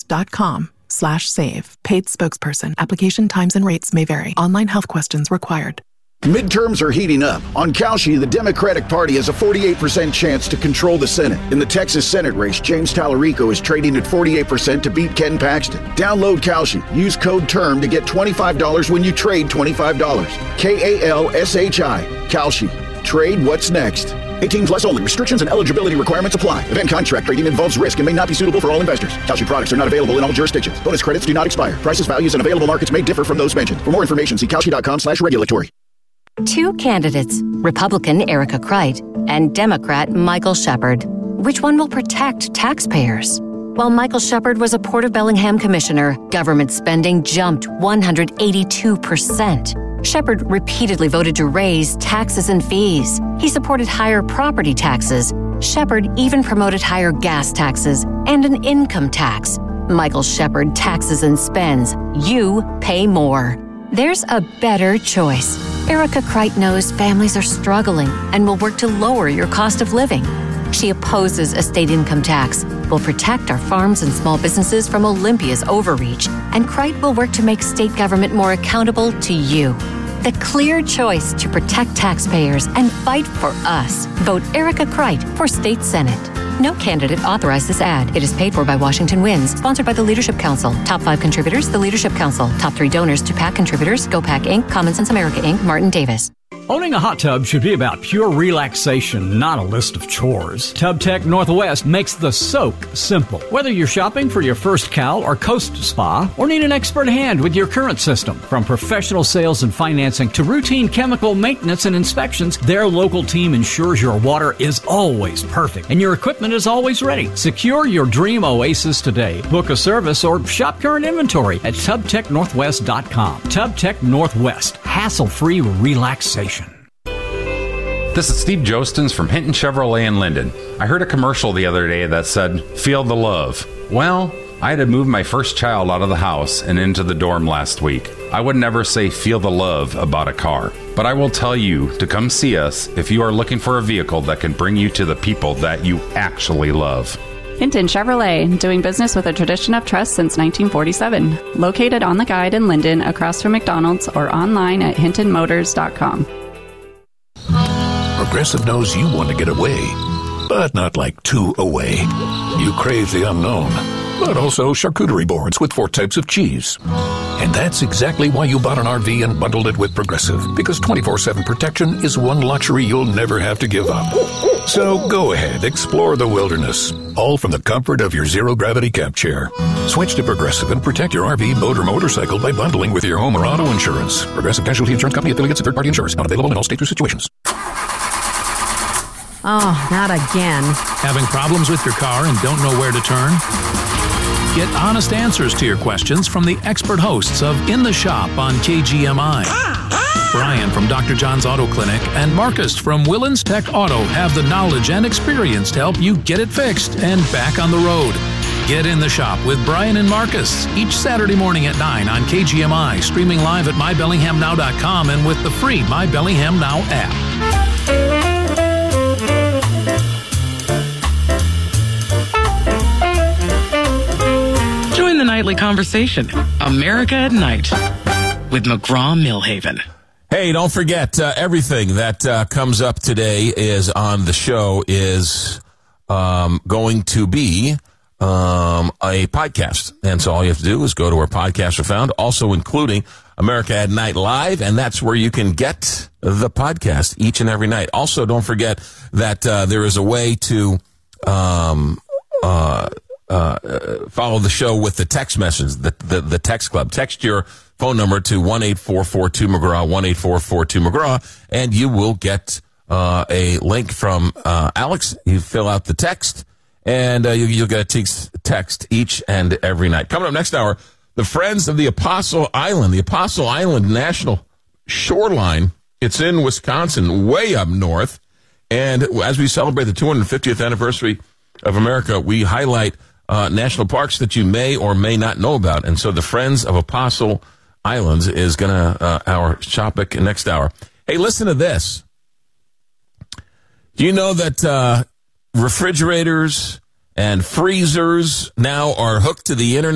healthquestions.com/save. Paid spokesperson. Application times and rates may vary. Online health questions required. Midterms are heating up. On Kalshi, the Democratic Party has a 48% chance to control the Senate. In the Texas Senate race, James Tallarico is trading at 48% to beat Ken Paxton. Download Kalshi. Use code TERM to get $25 when you trade $25. KALSHI. Kalshi. Trade what's next. 18 plus only. Restrictions and eligibility requirements apply. Event contract trading involves risk and may not be suitable for all investors. Kalshi products are not available in all jurisdictions. Bonus credits do not expire. Prices, values, and available markets may differ from those mentioned. For more information, see kalshi.com/regulatory. Two candidates, Republican Erica Kright and Democrat Michael Shepard. Which one will protect taxpayers? While Michael Shepard was a Port of Bellingham commissioner, government spending jumped 182%. Shepard repeatedly voted to raise taxes and fees. He supported higher property taxes. Shepard even promoted higher gas taxes and an income tax. Michael Shepard taxes and spends. You pay more. There's a better choice. Erica Kright knows families are struggling and will work to lower your cost of living. She opposes a state income tax, will protect our farms and small businesses from Olympia's overreach, and Kright will work to make state government more accountable to you. The clear choice to protect taxpayers and fight for us. Vote Erica Kright for State Senate. No candidate authorized this ad. It is paid for by Washington Wins. Sponsored by the Leadership Council. Top 5 contributors, the Leadership Council. Top 3 donors to PAC contributors, Go PAC Inc., Common Sense America Inc., Martin Davis. Owning a hot tub should be about pure relaxation, not a list of chores. TubTech Northwest makes the soak simple. Whether you're shopping for your first cow or coast spa, or need an expert hand with your current system, from professional sales and financing to routine chemical maintenance and inspections, their local team ensures your water is always perfect and your equipment is always ready. Secure your dream oasis today. Book a service or shop current inventory at TubTechNorthwest.com. TubTech Northwest. Hassle-free relaxation. This is Steve Jostens from Hinton Chevrolet in Linden. I heard a commercial the other day that said, "Feel the love." Well, I had to move my first child out of the house and into the dorm last week. I would never say feel the love about a car, but I will tell you to come see us if you are looking for a vehicle that can bring you to the people that you actually love. Hinton Chevrolet, doing business with a tradition of trust since 1947. Located on the Guide in Linden, across from McDonald's, or online at hintonmotors.com. Progressive knows you want to get away, but not like too away. You crave the unknown, but also charcuterie boards with 4 types of cheese. And that's exactly why you bought an RV and bundled it with Progressive, because 24/7 protection is one luxury you'll never have to give up. So go ahead, explore the wilderness, all from the comfort of your zero-gravity camp chair. Switch to Progressive and protect your RV, boat, or motorcycle by bundling with your home or auto insurance. Progressive Casualty Insurance Company, affiliates, and third-party insurers. Not available in all states or situations. Oh, not again. Having problems with your car and don't know where to turn? Get honest answers to your questions from the expert hosts of In the Shop on KGMI. Brian from Dr. John's Auto Clinic and Marcus from Willens Tech Auto have the knowledge and experience to help you get it fixed and back on the road. Get In the Shop with Brian and Marcus each Saturday morning at 9 on KGMI, streaming live at MyBellinghamNow.com and with the free My Bellingham Now app. Join the nightly conversation, America at Night, with McGraw-Milhaven. Hey, don't forget, everything that comes up today is on the show is going to be a podcast. And so all you have to do is go to where podcasts are found, also including America at Night Live, and that's where you can get the podcast each and every night. Also, don't forget that there is a way to follow the show with the text message, the text club. Text your phone number to 1-844-2-McGraw, 1-844-2-McGraw, and you will get a link from Alex. You fill out the text, and you'll get a text each and every night. Coming up next hour, the Friends of the Apostle Island National Shoreline. It's in Wisconsin, way up north. And as we celebrate the 250th anniversary of America, we highlight national parks that you may or may not know about. And so the Friends of Apostle Islands is going to our topic next hour. Hey, listen to this. Do you know that refrigerators and freezers now are hooked to the internet?